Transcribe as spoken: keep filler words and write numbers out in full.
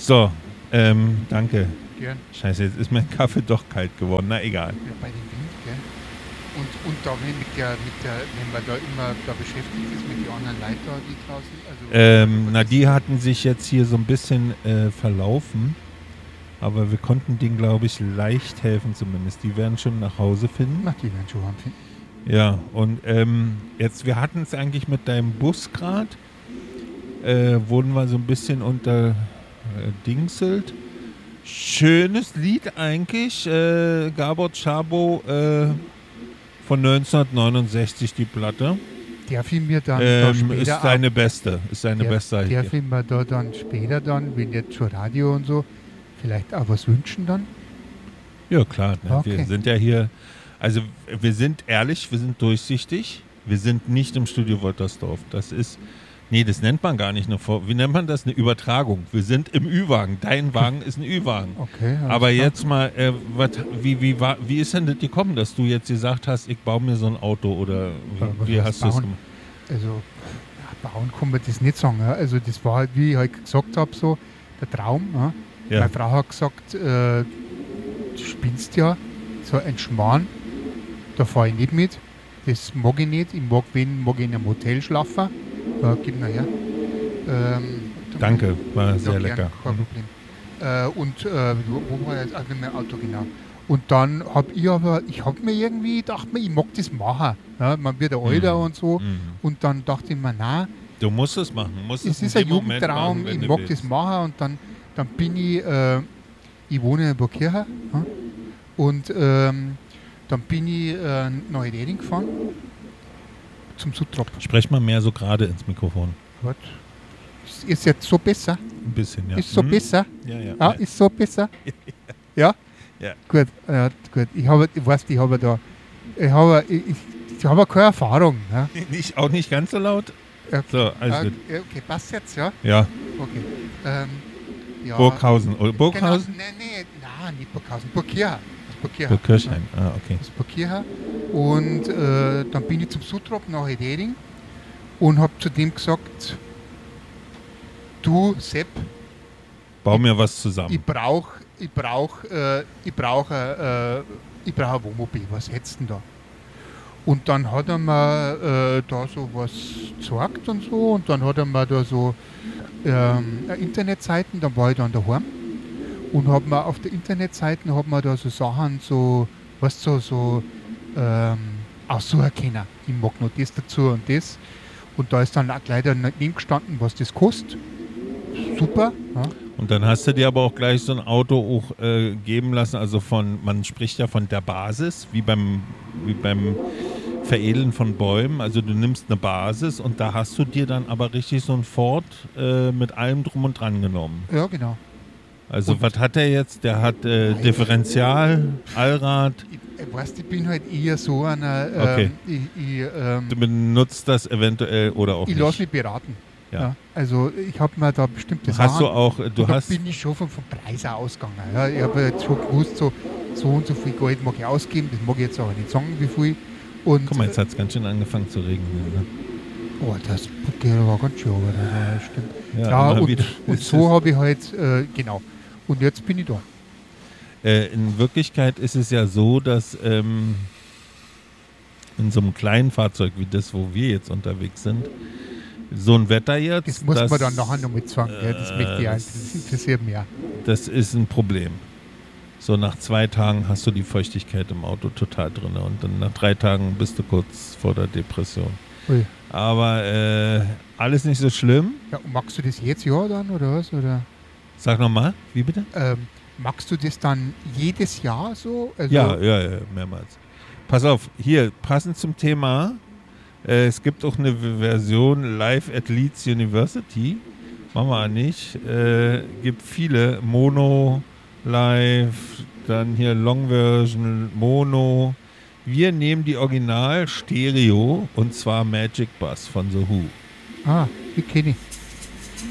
So, ähm, danke. Gern. Scheiße, jetzt ist mein Kaffee doch kalt geworden. Na egal. Ja, bei dem Wind, gell? Und, und da, wenn, mit der, mit der, wenn man da immer da beschäftigt ist mit den anderen Leuten da, die draußen, also, Ähm, na, das, die hatten sich jetzt hier so ein bisschen äh, verlaufen. Aber wir konnten denen, glaube ich, leicht helfen zumindest. Die werden schon nach Hause finden. na, die werden schon haben finden. Ja, und ähm, jetzt, wir hatten es eigentlich mit deinem Bus gerade. Äh, wurden wir so ein bisschen unter äh, Dingselt. Schönes Lied eigentlich. Äh, Gabor Szabo äh, von neunzehnhundertneunundsechzig, die Platte. Der Film mir dann da Ähm, später ist auch- seine beste. Ist seine der, beste. der Film mir da dann später dann, wenn jetzt schon Radio und so, vielleicht auch was wünschen dann? Ja, klar. Ne? Okay. Wir sind ja hier, also wir sind ehrlich, wir sind durchsichtig. Wir sind nicht im Studio Woltersdorf. Das ist, nee, das nennt man gar nicht eine Vor, wie nennt man das? Eine Übertragung. Wir sind im Ü-Wagen. Dein Wagen ist ein Ü-Wagen. Okay. alles Aber klar. jetzt mal, äh, wat, wie, wie, war, wie ist denn das gekommen, dass du jetzt gesagt hast, ich baue mir so ein Auto oder Ja, was wie, wie heißt hast du es bauen? gemacht? Also, ja, bauen kann man das nicht sagen. Ja. Also, das war halt, wie ich halt gesagt habe, so der Traum. Ja. Ja. Meine Frau hat gesagt, äh, du spinnst ja, so ein Schmarrn, da fahre ich nicht mit. Das mag ich nicht. Ich mag, wenn, mag ich in einem Hotel schlafen. Ja, gib mal her. Ähm, Danke, war ja, sehr gern, lecker. kein Problem. Äh, und äh, wo wo war jetzt? Also mein Auto, genau. Und dann habe ich aber, ich habe mir irgendwie gedacht, ich mag das machen. Ja, man wird ja älter Mhm. und so. Mhm. Und dann dachte ich mir, nein, Du musst es machen. Musst es in ist ein dem Moment Jugendtraum, machen, wenn ich du mag willst. das machen. Und dann, dann bin ich, äh, ich wohne in Burgkirchen. Ja, und ähm, dann bin ich äh, nach Reding gefahren zum Sutrop. Sprech mal mehr so gerade ins Mikrofon. Gut. Ist, ist jetzt so besser? Ein bisschen, ja. Ist so Mhm. besser? Ja, ja. Ja, ist so besser? Ja? Ja. Gut, äh, gut. Ich habe, ich weiß, ich habe da, ich habe, ich, ich, ich habe keine Erfahrung. Ja? Nicht, auch nicht ganz so laut? Okay. So, alles Äh, gut. okay, passt jetzt, ja? Ja, Okay. Ähm, ja. Burghausen. Oder Burghausen? Genau, nein, nein, nein, nicht Burghausen, Burgkirchen. Das ist Burgkirchen. Burgkirchheim. Ah, okay. Das ist Burgkirchen. Und äh, dann bin ich zum Sutrop nach Reding und habe zu dem gesagt, du Sepp, Bau mir was ich zusammen. brauche ich brauch, äh, ich brauch, äh, ich brauch ein Wohnmobil, was hättest du denn da? Und dann hat er mir äh, da so was gezeigt und so und dann hat er mir da so ähm, Internetseiten, dann war ich dann daheim und habe mir auf der Internetseite hat man da so Sachen so, was so, so ähm, aussuchen können. Ich mag noch das dazu und das. Und da ist dann auch gleich daneben gestanden, was das kostet. Super. Ja. Und dann hast du dir aber auch gleich so ein Auto auch äh, geben lassen, also von, man spricht ja von der Basis, wie beim, wie beim Veredeln von Bäumen. Also du nimmst eine Basis und da hast du dir dann aber richtig so ein Ford äh, mit allem drum und dran genommen. Ja, genau. Also Und- was hat der jetzt? Der hat äh, Differential, Allrad. Ich, ich weiß, ich bin halt eher so einer, ähm, Okay. ich, ich, ähm, Du benutzt das eventuell oder auch ich nicht. lasse mich beraten. Ja. Ja. Also ich habe mir da bestimmte Hast Sachen, du auch, du und da hast, bin ich schon vom, vom Preis auch ausgegangen. Ja. Ich habe jetzt schon gewusst, so, so und so viel Geld mag ich ausgeben, das mag ich jetzt aber nicht sagen, wie viel. Und, guck mal, jetzt hat es ganz schön angefangen zu regnen. Ne? oh, das Buckel war ganz schön, aber das war stimmt. Ja, Ja, immer und, wieder. und Es so habe ich halt, äh, genau. Und jetzt bin ich da. Äh, in Wirklichkeit ist es ja so, dass ähm, in so einem kleinen Fahrzeug wie das, wo wir jetzt unterwegs sind, so ein Wetter jetzt, Das muss das, man dann nachher noch mit sagen. Gell? Das äh, möchte ich auch, das- das interessiert mich auch. das ist ein Problem. So nach zwei Tagen hast du die Feuchtigkeit im Auto total drin und dann nach drei Tagen bist du kurz vor der Depression. Ui. Aber äh, alles nicht so schlimm. Ja, und magst du das jetzt ja dann oder was? Oder, Sag nochmal, wie bitte? ähm, magst du das dann jedes Jahr so? Also, Ja, ja, ja, mehrmals. Pass auf, hier, passend zum Thema, äh, es gibt auch eine V- Version Live at Leeds University. Machen wir nicht. Äh, gibt viele. Mono, Live, dann hier Long Version, Mono. Wir nehmen die Original Stereo und zwar Magic Bus von The Who. Ah, die kenne ich.